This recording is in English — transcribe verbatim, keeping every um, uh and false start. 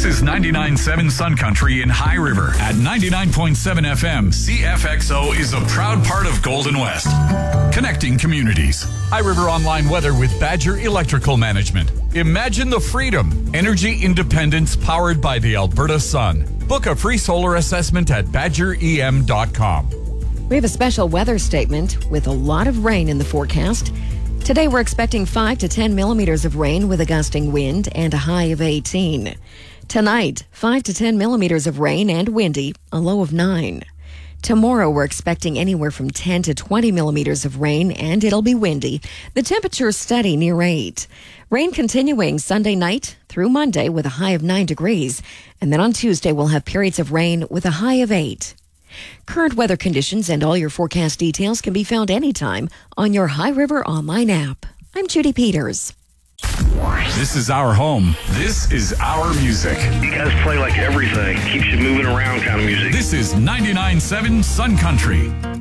This is ninety-nine point seven Sun Country in High River. At ninety-nine point seven F M, C F X O is a proud part of Golden West. Connecting communities. High River Online Weather with Badger Electrical Management. Imagine the freedom. Energy independence powered by the Alberta sun. Book a free solar assessment at badger e m dot com. We have a special weather statement with a lot of rain in the forecast. Today we're expecting five to ten millimeters of rain with a gusting wind and a high of eighteen. Tonight, five to ten millimeters of rain and windy, a low of nine. Tomorrow we're expecting anywhere from ten to twenty millimeters of rain and it'll be windy. The temperature steady near eight. Rain continuing Sunday night through Monday with a high of nine degrees. And then on Tuesday we'll have periods of rain with a high of eight. Current weather conditions and all your forecast details can be found anytime on your High River Online app. I'm Judy Peters. This is our home. This is our music. You guys play like everything. Keeps you moving around kind of music. This is ninety-nine point seven Sun Country.